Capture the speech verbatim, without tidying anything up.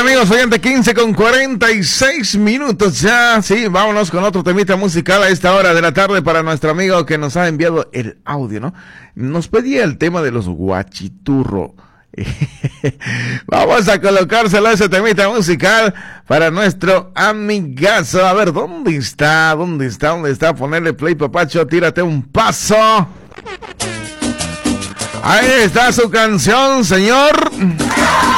amigos? Oyente, quince con cuarenta y seis minutos ya. Sí, vámonos con otro temita musical a esta hora de la tarde para nuestro amigo que nos ha enviado el audio, ¿no? Nos pedía el tema de los guachiturro. Vamos a colocárselo a ese temita musical para nuestro amigazo. A ver, ¿dónde está? ¿Dónde está? ¿Dónde está? Ponerle play, papacho, tírate un paso. Ahí está su canción, señor.